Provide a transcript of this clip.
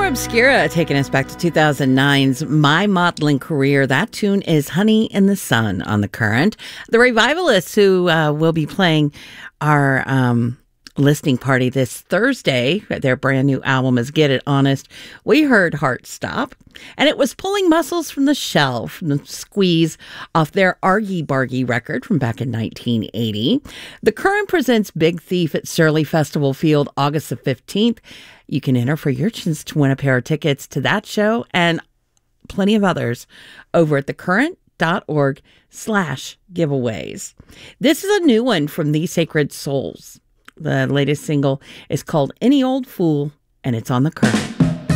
Obscura taking us back to 2009's My Modeling Career. That tune is Honey in the Sun on The Current. The Revivalists, who will be playing our listening party this Thursday. Their brand new album is Get It Honest. We heard Heart Stop, and it was Pulling Muscles from the Shell, from the Squeeze, off their Argy Bargy record from back in 1980. The Current presents Big Thief at Surly Festival Field August the 15th. You can enter for your chance to win a pair of tickets to that show and plenty of others over at thecurrent.org/giveaways. This is a new one from The Sacred Souls. The latest single is called Any Old Fool, and it's on The Current.